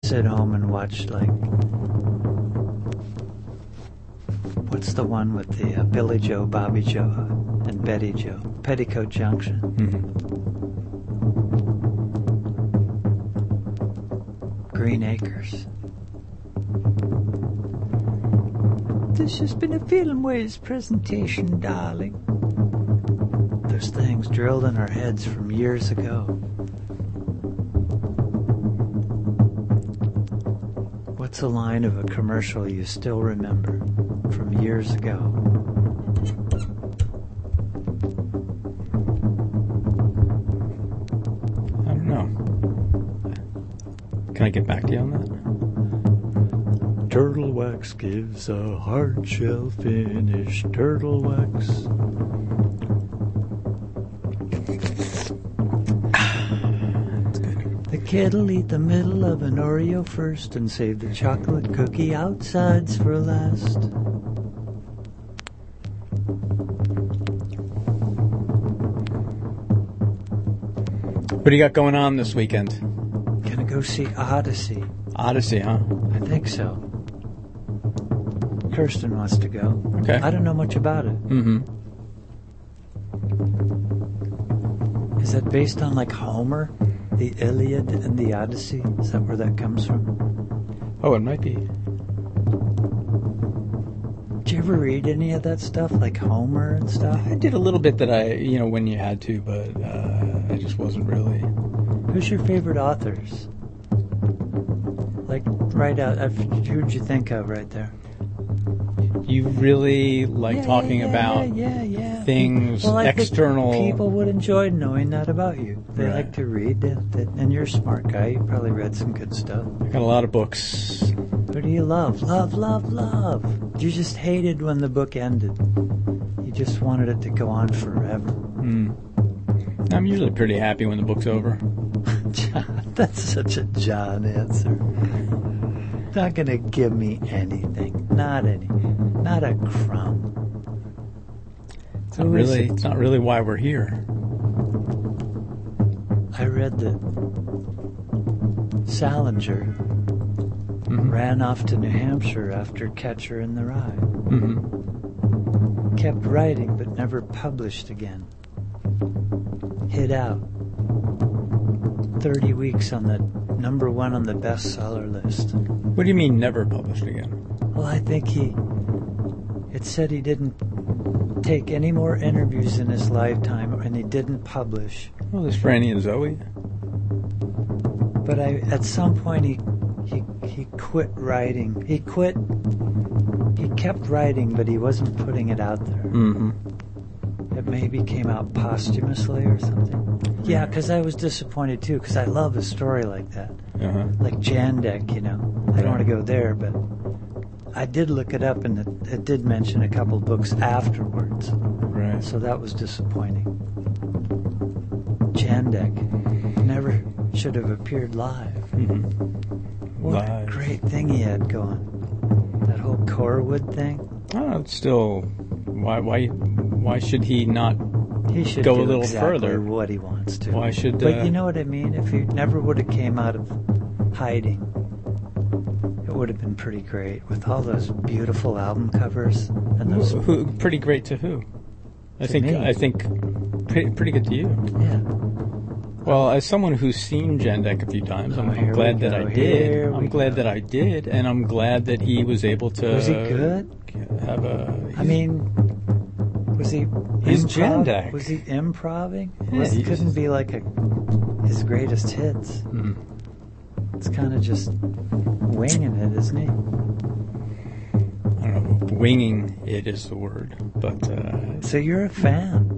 sit home and watch, like, what's the one with the Billy Joe, Bobby Joe, and Betty Joe? Petticoat Junction. Green Acres. This has been a Filmways presentation, darling. There's things drilled in our heads from years ago. What's a line of a commercial you still remember from years ago? I don't know. Can I get back to you on that? Turtle wax gives a hard shell finish. Turtle wax. That's good. The kid'll eat the middle of an Oreo first and save the chocolate cookie outsides for last. What do you got going on this weekend? Gonna go see Odyssey. Odyssey, huh? I think so. Kirsten wants to go. Okay. I don't know much about it. Mm-hmm. Is that based on, like, Homer? The Iliad and the Odyssey? Is that where that comes from? Oh, it might be. Did you ever read any of that stuff, like Homer and stuff? I did a little bit that when you had to, but I just wasn't really. Who's your favorite authors? Like, right out, who'd you think of right there? You really like talking about things external. Think people would enjoy knowing that about you. They Right. like to read, and you're a smart guy. You probably read some good stuff. I got a lot of books. Who do you love? Love, love, love. You just hated when the book ended. You just wanted it to go on forever. I'm usually pretty happy when the book's over. John, that's such a John answer. Not gonna give me anything. Not any. Not a crumb. It's not really why we're here. I read that Salinger ran off to New Hampshire after Catcher in the Rye. Kept writing but never published again. Hid out. 30 weeks on the #1 on the bestseller list. What do you mean never published again? Well, I think it said he didn't take any more interviews in his lifetime, and he didn't publish. Well, there's Franny and Zoe. But at some point he quit writing. He kept writing, but he wasn't putting it out there. It maybe came out posthumously or something. Yeah, because I was disappointed too, because I love a story like that. Like Jandek, I don't want to go there, but I did look it up, and it did mention a couple books afterwards. Right. So that was disappointing. Jandek never should have appeared live. What a great thing he had going. That whole Corewood thing. Oh, it's still. Why should he not? He should go do a little exactly further. what he wants to. Why should? But you know what I mean? If he never would have came out of hiding, it would have been pretty great with all those beautiful album covers and those. Who pretty great to who? I think pretty good to you. Yeah. Well, as someone who's seen Jandek a few times, I'm glad that I did. I'm glad that I did, and I'm glad that he was able to. Was he good? Have a. I mean, was he? He's Jandek. Was he improving? Yeah, It couldn't be like his greatest hits. It's kind of just winging it, isn't he? I don't know. Winging it is the word, but. So you're a fan.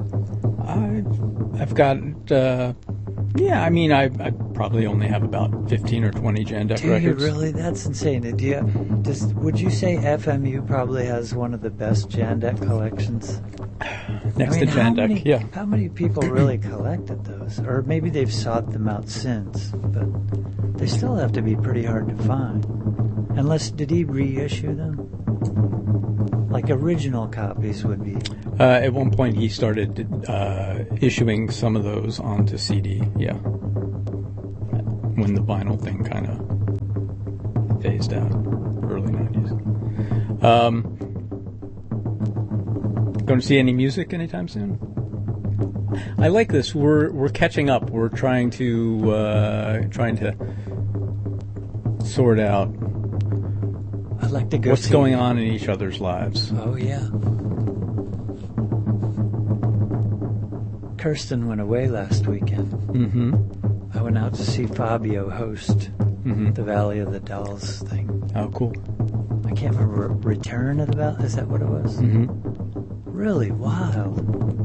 I've got. Yeah, I mean, I probably only have about 15 or 20 Jandek records. Do you really? That's insane. Would you say FMU probably has one of the best Jandek collections? Next to Jandek, yeah. How many people really collected those? Or maybe they've sought them out since, but they still have to be pretty hard to find. Did he reissue them? Like original copies would be. At one point, he started issuing some of those onto CD. Yeah, when the vinyl thing kind of phased out. Early 90s. Going to see any music anytime soon? I like this. We're catching up. We're trying to sort out I'd like to go what's going on in each other's lives. Oh, yeah. Kirsten went away last weekend. Mm-hmm. I went out to see Fabio host the Valley of the Dolls thing. Oh, cool. I can't remember. Return of the Valley? Is that what it was? Mm-hmm. Really wild.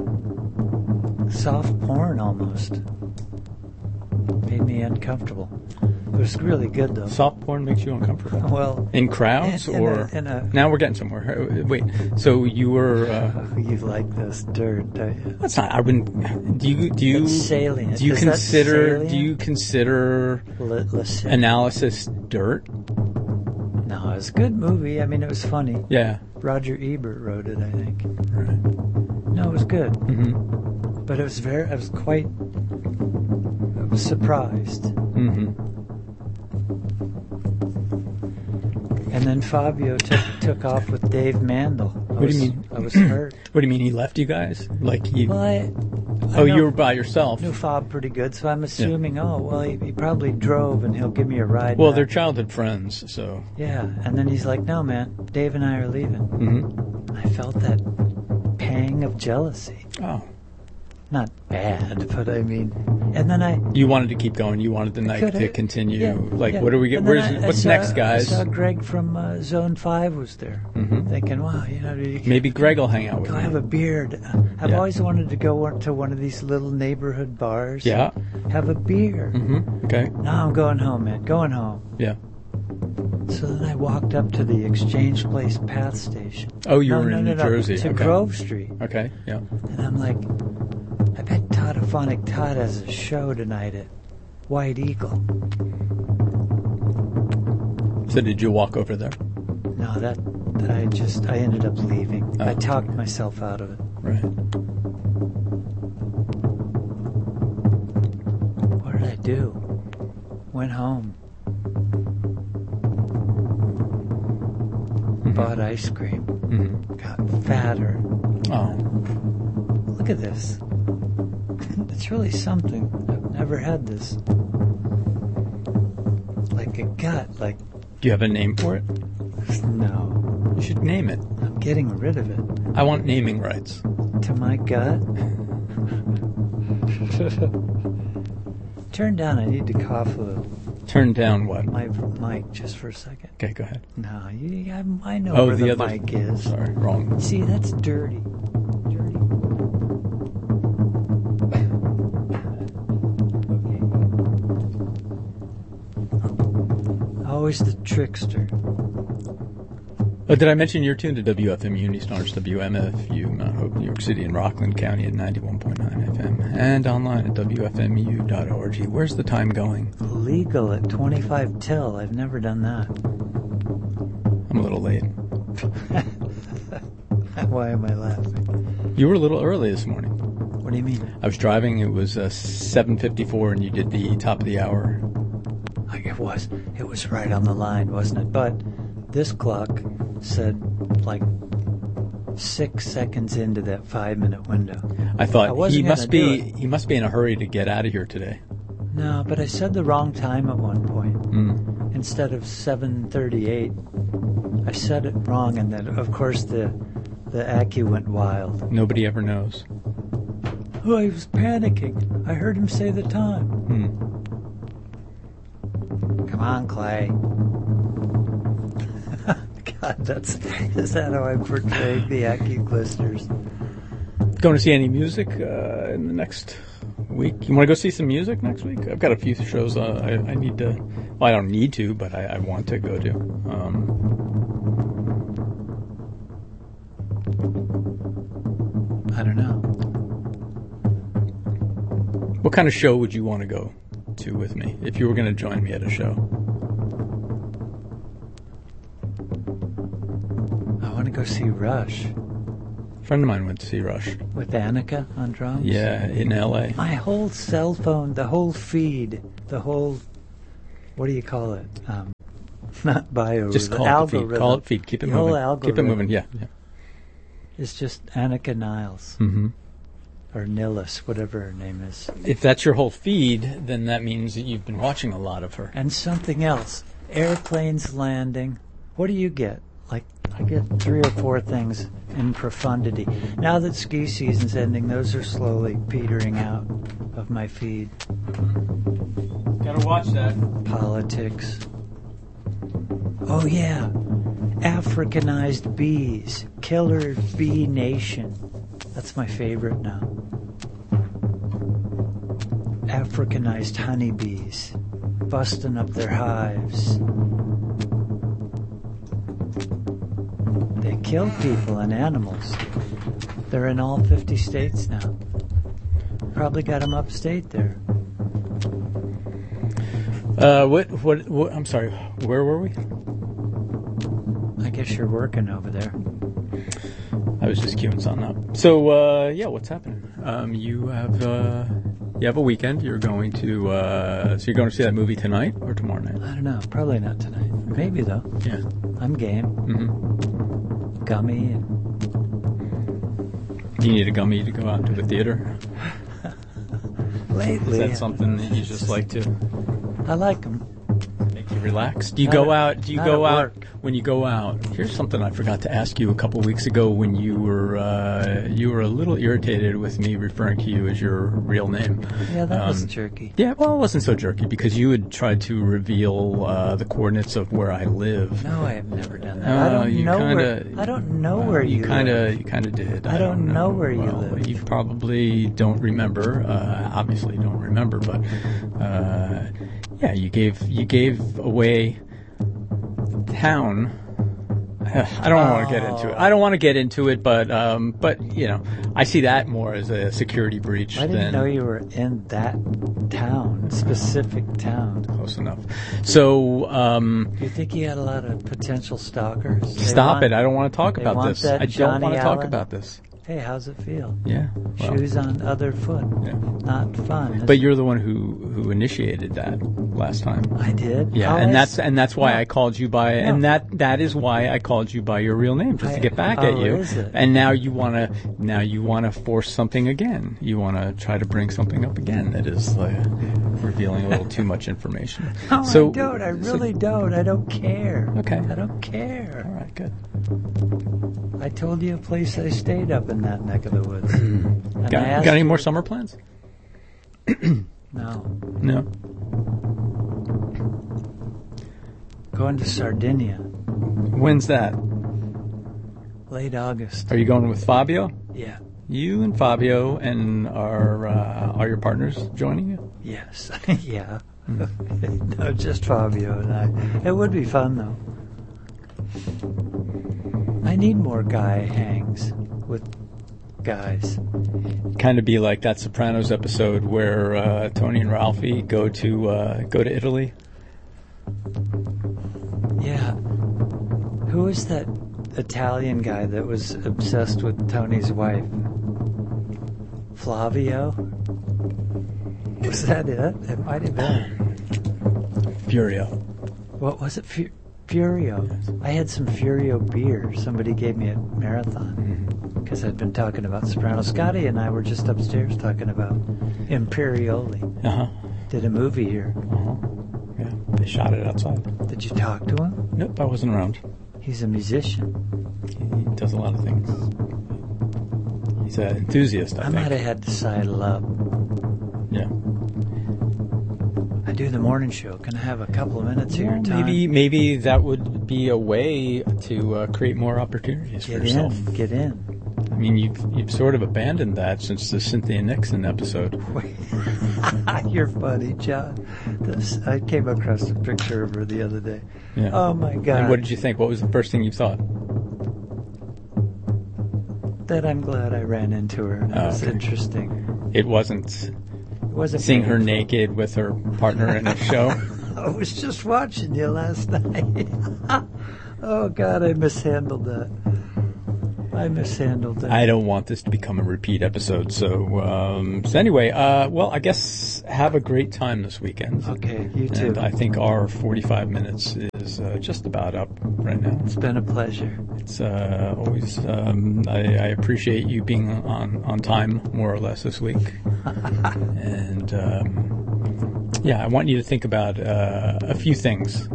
Soft porn almost. Made me uncomfortable. It was really good, though. Soft porn makes you uncomfortable? Well... In crowds, or... Now we're getting somewhere. Wait, so you were... you like this dirt, don't you? That's not... I wouldn't... Do you... It's salient. Do you consider... salient? Do you consider... Analysis dirt? No, it's a good movie. I mean, it was funny. Yeah. Roger Ebert wrote it, I think. Right. No, it was good. Mm-hmm. But I was surprised. Mm-hmm. And then Fabio took off with Dave Mandel. What do you mean? I was hurt. What do you mean? He left you guys? Like he? Well, you were by yourself. I knew Fab pretty good, so I'm assuming. Yeah. He probably drove, and he'll give me a ride. Well, back. they're childhood friends, so. Yeah, and then he's like, "No, man, Dave and I are leaving." Mm-hmm. I felt that pang of jealousy. Oh. Not bad, but I mean, and then You wanted to keep going. You wanted the night to continue. Yeah, like, yeah. what do we get? What's next, guys? I saw Greg from Zone 5 was there, thinking, wow, maybe Greg will hang out with me. me. Have a beer. I've always wanted to go to one of these little neighborhood bars. Yeah. Have a beer. Mm-hmm. Okay. No, I'm going home, man. Going home. Yeah. So then I walked up to the Exchange Place Path Station. Oh, you were in New Jersey. To Grove Street. Okay, yeah. And I'm like, I bet Todd-ophonic Todd has a show tonight at White Eagle. So did you walk over there? No, that I ended up leaving. Oh. I talked myself out of it. Right. What did I do? Went home. Bought ice cream. Mm-hmm. Got fatter. Oh. Look at this. It's really something. I've never had this. Like a gut, like... Do you have a name for it? No. You should name it. I'm getting rid of it. I want naming rights. To my gut? Turn down, I need to cough a little. Turn down what? My mic, just for a second. Okay, go ahead. No, I know where the mic is. Sorry, wrong. See, that's dirty. Always the trickster. Oh, did I mention you're tuned to WFMU, East Orange, WMFU, Mount Hope, New York City, and Rockland County at 91.9 FM, and online at WFMU.org. Where's the time going? Legal at 25 till. I've never done that. I'm a little late. Why am I laughing? You were a little early this morning. What do you mean? I was driving. It was 7:54, and you did the top of the hour. It was right on the line, wasn't it? But this clock said like 6 seconds into that 5-minute window. I thought he must be in a hurry to get out of here today. No, but I said the wrong time at one point. Instead of 7:38, I said it wrong, and then of course the Accu went wild. Nobody ever knows. Oh, I was panicking. I heard him say the time. Come on, Clay. God, is that how I portrayed the Accu listeners? Going to see any music in the next week? You want to go see some music next week? I've got a few shows I need to... Well, I don't need to, but I want to go to. I don't know. What kind of show would you want to go to with me if you were going to join me at a show? I want to go see Rush. A friend of mine went to see Rush. With Annika on drums? Yeah, in L.A. My whole cell phone, the whole feed, the whole, what do you call it? Not biorhythm. Just call it the feed. Call it feed. Keep it the moving. Whole algorithm Keep it moving. Yeah. It's just Annika Niles. Mm-hmm. Or Nillis, whatever her name is. If that's your whole feed, then that means that you've been watching a lot of her. And something else. Airplanes landing. What do you get? Like, I get 3 or 4 things in profundity. Now that ski season's ending, those are slowly petering out of my feed. Gotta watch that. Politics. Oh, yeah. Africanized bees. Killer bee nation. That's my favorite now. Africanized honeybees. Busting up their hives. They kill people and animals. They're in all 50 states now. Probably got them upstate there. What? I'm sorry. Where were we? I guess you're working over there. I was just queuing something up. So, what's happening? You have a weekend. You're going to, so you're going to see that movie tonight or tomorrow night? I don't know. Probably not tonight. Maybe though. Yeah. I'm game. Mm-hmm. Gummy and... Do you need a gummy to go out to the theater? Lately. Is that something that you just like to? I like them. Make you relax? Do you go out? Do you go out when you go out? Here's something I forgot to ask you a couple weeks ago when you were a little irritated with me referring to you as your real name. Yeah, that was jerky. Yeah, well, it wasn't so jerky because you had tried to reveal the coordinates of where I live. No, I have never done that. I don't know where you live. You kind of did. I don't know where you live. You probably don't remember. Obviously, you don't remember, but. Yeah, you gave away town. I don't want to get into it. I don't want to get into it, but you know, I see that more as a security breach. I didn't know you were in that town, specific town. Close enough. So, do you think you had a lot of potential stalkers? Stop it! I don't want to talk about this. I don't want to talk about this. Hey, how's it feel? Yeah. Well, shoes on other foot. Yeah. Not fun. But you're the one who initiated that last time. I did. Yeah, and that's why I called you by and that is why I called you by your real name, just to get back at you. Is it? And now you wanna force something again. You wanna try to bring something up again that is revealing a little too much information. No, I don't. I really don't. I don't care. Okay. I don't care. All right, good. I told you a place I stayed up in that neck of the woods. Got any more summer plans? No. Going to Sardinia. When's that? Late August. Are you going with Fabio? Yeah. You and Fabio, and are your partners joining you? Yes. Yeah. No, just Fabio and I. It would be fun though. I need more guy hangs with guys. Kind of be like that Sopranos episode where Tony and Ralphie go to Italy. Yeah. Who was that Italian guy that was obsessed with Tony's wife? Flavio? Was that it? It might have been. Furio. What was it? Furio. Yes. I had some Furio beer. Somebody gave me at Marathon because I'd been talking about Sopranos. Scotty and I were just upstairs talking about Imperioli. Did a movie here. Yeah, they shot it outside. Did you talk to him? Nope, I wasn't around. He's a musician. He does a lot of things. He's an enthusiast, I think. I might have had to sidle up. Yeah. I do the morning show. Can I have a couple of minutes of your time? Maybe that would be a way to create more opportunities for yourself. Get in. I mean, you've sort of abandoned that since the Cynthia Nixon episode. You're funny, John. I came across a picture of her the other day. Yeah. Oh my God! And what did you think? What was the first thing you thought? That I'm glad I ran into her. And it was interesting. It wasn't seeing her naked with her partner in a show. I was just watching you last night. Oh God, I mishandled that. I mishandled it. I don't want this to become a repeat episode. So anyway, well, I guess have a great time this weekend. Okay, you too. And I think our 45 minutes is just about up right now. It's been a pleasure. It's always, I appreciate you being on time, more or less, this week. And, yeah, I want you to think about a few things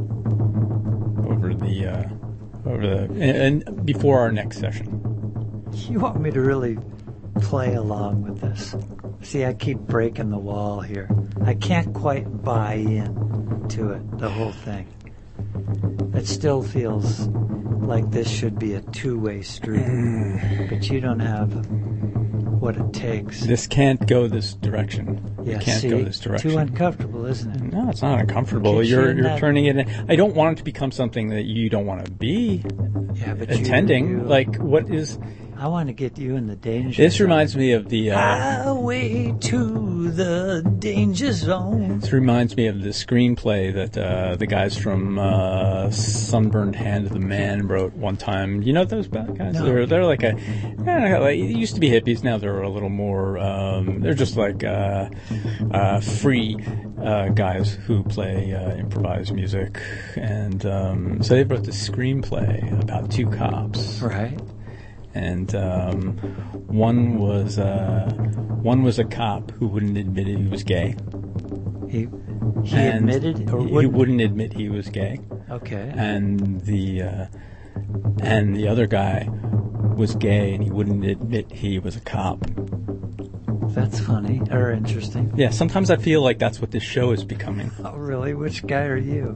and before our next session. You want me to really play along with this? See, I keep breaking the wall here. I can't quite buy in to it, the whole thing. It still feels like this should be a two-way street, but you don't have what it takes. This can't go this direction. Yeah, it can't go this direction. Too uncomfortable, isn't it? No, it's not uncomfortable. You're turning it in. I don't want it to become something that you don't want to be attending. Like, what is... I want to get you in the danger This zone. reminds me of the... Highway to the danger zone. This reminds me of the screenplay that the guys from Sunburned Hand of the Man wrote one time. You know those bad guys? No. They're like it used to be hippies. Now they're a little more... they're just like free guys who play improvised music. And so they wrote this screenplay about two cops. Right. And one was a cop who wouldn't admit he was gay. He admitted, or he wouldn't admit he was gay. Okay. And the other guy was gay, and he wouldn't admit he was a cop. That's funny or interesting. Yeah, sometimes I feel like that's what this show is becoming. Oh, really? Which guy are you?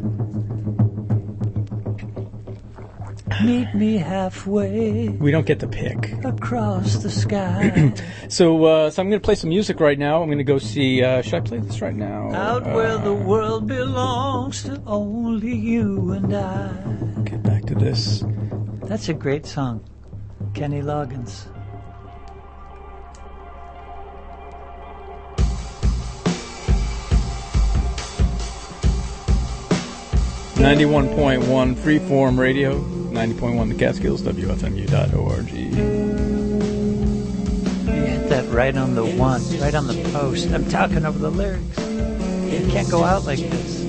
Meet me halfway. We don't get to pick. Across the sky. So I'm going to play some music right now. I'm going to go see... should I play this right now? Out where the world belongs to only you and I. Get back to this. That's a great song. Kenny Loggins. .1 Freeform Radio, 90.1 The Catskills, WFMU.org. You hit that right on the one, right on the post. I'm talking over the lyrics. You can't go out like this.